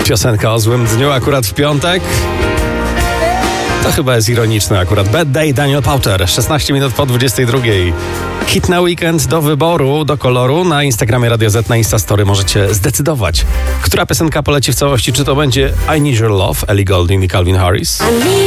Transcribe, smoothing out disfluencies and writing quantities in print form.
Piosenka o złym dniu akurat w piątek. To chyba jest ironiczne akurat. Bad Day, Daniel Powter, 16 minut po 22. Hit na weekend do wyboru, do koloru. Na Instagramie Radio Z, na Instastory możecie zdecydować, która piosenka poleci w całości. Czy to będzie I Need Your Love, Ellie Goulding i Calvin Harris?